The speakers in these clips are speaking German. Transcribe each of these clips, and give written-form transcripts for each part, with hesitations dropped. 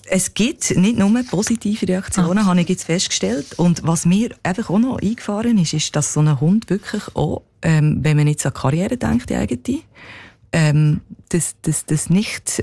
Es gibt nicht nur positive Reaktionen, habe ich jetzt festgestellt. Und was mir einfach auch noch eingefahren ist, ist, dass so ein Hund wirklich auch, wenn man jetzt an Karriere denkt, die eigene, dass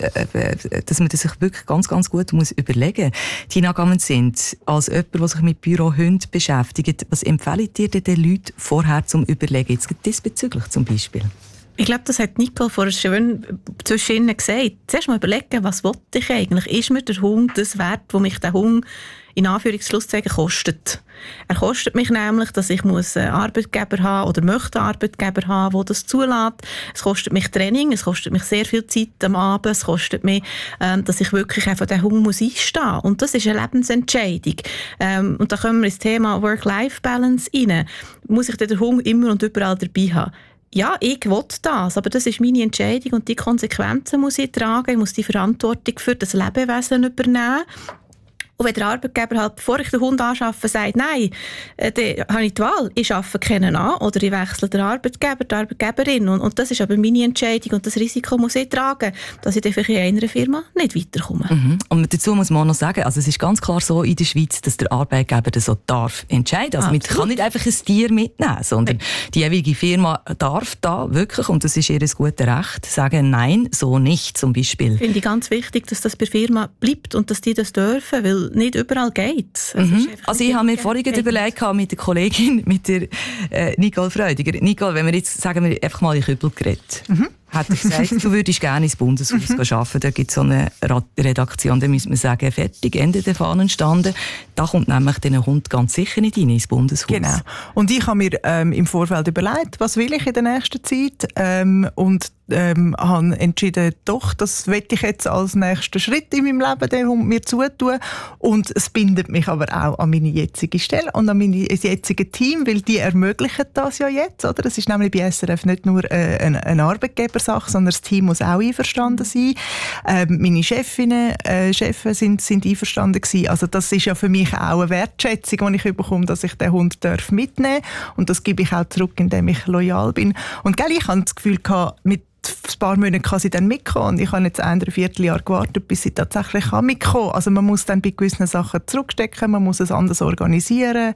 man das sich wirklich ganz, ganz gut muss überlegen muss. Tina Gammen-Sind, als jemand, der sich mit Bürohunden beschäftigt, was empfehlt ihr den Leuten vorher zum Überlegen, jetzt diesbezüglich zum Beispiel? Ich glaube, das hat Nicole vorher schön zwischen ihnen gesagt. Zuerst mal überlegen, was will ich eigentlich? Ist mir der Hund das wert, wo mich der Hund in Anführungsschlusszeichen kostet? Er kostet mich nämlich, dass ich einen Arbeitgeber haben oder möchte einen Arbeitgeber haben, der das zulässt. Es kostet mich Training, es kostet mich sehr viel Zeit am Abend, es kostet mich, dass ich wirklich einfach den Hund einstehen muss. Und das ist eine Lebensentscheidung. Und da kommen wir ins Thema Work-Life-Balance rein. Muss ich den Hund immer und überall dabei haben? Ja, ich will das, aber das ist meine Entscheidung und die Konsequenzen muss ich tragen. Ich muss die Verantwortung für das Lebewesen übernehmen. Und wenn der Arbeitgeber halt, bevor ich den Hund anschaffe, sagt, nein, dann habe ich die Wahl, ich schaffe keinen an oder ich wechsle den Arbeitgeber, die Arbeitgeberin. Und das ist aber meine Entscheidung und das Risiko muss ich tragen, dass ich dann vielleicht in einer Firma nicht weiterkomme. Mhm. Und dazu muss man auch noch sagen, also es ist ganz klar so in der Schweiz, dass der Arbeitgeber das so darf entscheiden. Also man kann nicht einfach ein Tier mitnehmen, sondern die jeweilige Firma darf da wirklich, und das ist ihr gutes Recht, sagen, nein, so nicht zum Beispiel. Finde ich ganz wichtig, dass das bei der Firma bleibt und dass die das dürfen, weil nicht überall geht. Also ich habe mir vorhin überlegt mit der Kollegin, mit der Nicole Freudiger. Nicole, wenn wir jetzt, sagen wir, einfach mal in Kübel geredet. Hat er gesagt, du würdest gerne ins Bundeshaus arbeiten. Da gibt es so eine Redaktion, da müsste man sagen, fertig, Ende der Fahnenstande. Da kommt nämlich der Hund ganz sicher nicht rein ins Bundeshaus. Genau. Und ich habe mir im Vorfeld überlegt, was will ich in der nächsten Zeit? Und habe entschieden, doch, das will ich jetzt als nächsten Schritt in meinem Leben den Hund mir zutun. Und es bindet mich aber auch an meine jetzige Stelle und an mein jetziges Team, weil die ermöglichen das ja jetzt. Oder? Es ist nämlich bei SRF nicht nur ein Arbeitgebersache, sondern das Team muss auch einverstanden sein. Meine Chefinnen, Chefs sind einverstanden gewesen. Also das ist ja für mich auch eine Wertschätzung, die ich bekomme, dass ich den Hund mitnehmen darf. Und das gebe ich auch zurück, indem ich loyal bin. Und gell, ich habe das Gefühl gehabt, mit ein paar Monaten kann sie dann mitkommen. Und ich habe jetzt ein Vierteljahr gewartet, bis sie tatsächlich mitkommen kann. Also man muss dann bei gewissen Sachen zurückstecken, man muss es anders organisieren.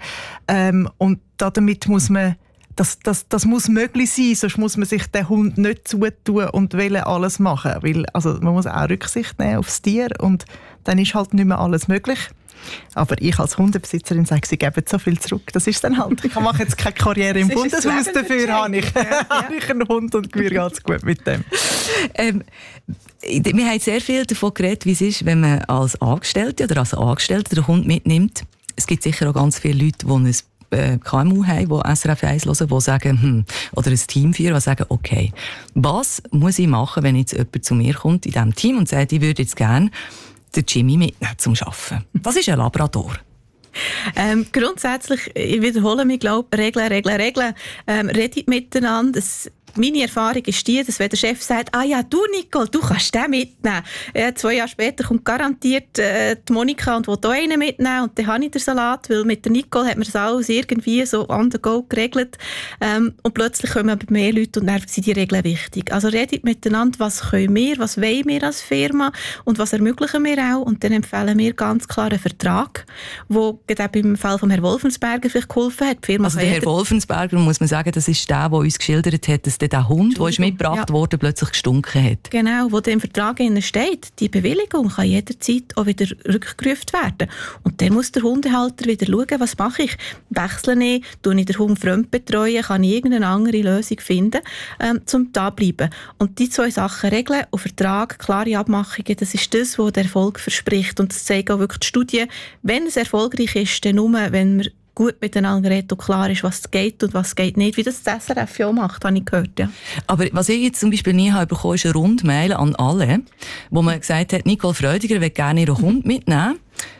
Und damit muss man, das muss möglich sein, sonst muss man sich den Hund nicht zutun und alles machen. Weil, also man muss auch Rücksicht nehmen aufs Tier und dann ist halt nicht mehr alles möglich. Aber ich als Hundebesitzerin sage, sie geben so viel zurück. Das ist dann halt. Ich mache jetzt keine Karriere im Bundeshaus, dafür habe ich einen Hund und mir geht es gut mit dem. Wir haben sehr viel davon geredet, wie es ist, wenn man als Angestellte oder als Angestellter den Hund mitnimmt. Es gibt sicher auch ganz viele Leute, die ein KMU haben, die SRF 1 hören, die sagen, oder ein Team führen, die sagen, okay, was muss ich machen, wenn jetzt jemand zu mir kommt in diesem Team und sagt, ich würde jetzt gerne den Jimmy mitnehmen zum Arbeiten. Was ist ein Labrador? Grundsätzlich, ich wiederhole mich, glaube Regeln. Redet miteinander. Meine Erfahrung ist die, dass wenn der Chef sagt, ah ja, du Nicole, du kannst den mitnehmen. 2 Jahre später kommt garantiert die Monika und will da einen mitnehmen und dann habe ich den Salat, weil mit der Nicole hat man das alles irgendwie so on the go geregelt. Und plötzlich kommen aber mehr Leute und dann sind die Regeln wichtig. Also redet miteinander, was können wir, was wollen wir als Firma und was ermöglichen wir auch. Und dann empfehlen wir ganz klar einen Vertrag, der gerade im Fall von Herrn Wolfensberger vielleicht geholfen hat. Die Firma also der Herr Wolfensberger, muss man sagen, das ist der uns geschildert hat, dass der Hund, der mitgebracht wurde, plötzlich gestunken hat. Genau, wo im Vertrag steht, die Bewilligung kann jederzeit auch wieder rückgerufen werden. Und dann muss der Hundehalter wieder schauen, was mache ich? Wechsle ich, tue ich den Hund fremd betreuen, kann ich irgendeine andere Lösung finden, um da zu bleiben. Und die 2 Sachen regeln und Vertrag, klare Abmachungen, das ist das, was der Erfolg verspricht. Und das zeigen auch wirklich die Studien. Wenn es erfolgreich ist, dann nur, wenn wir gut miteinander reden und klar ist, was geht und was geht nicht, wie das SRF ja macht, habe ich gehört. Ja. Aber was ich jetzt zum Beispiel nie habe bekommen, ist eine Rundmail an alle, wo man gesagt hat, Nicole Freudiger will gerne ihren Hund mitnehmen.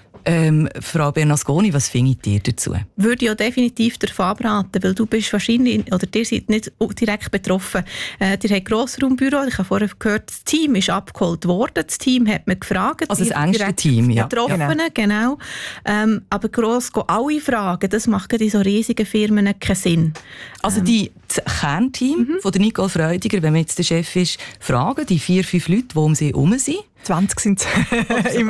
Frau Bernasconi, was findet ihr dazu? Würde ja definitiv davon abraten, weil du bist wahrscheinlich, oder ihr seid nicht direkt betroffen. Ihr habt ein Grossraumbüro, ich habe vorher gehört, das Team ist abgeholt worden, das Team hat man gefragt. Also das engste Team, ja. Betroffenen, genau. Aber gross alle fragen, das macht in so riesigen Firmen keinen Sinn. Also das Kernteam von der Nicole Freudiger, wenn man jetzt der Chef ist, fragen die 4-5 Leute, die um sie herum sind. 20 sind es.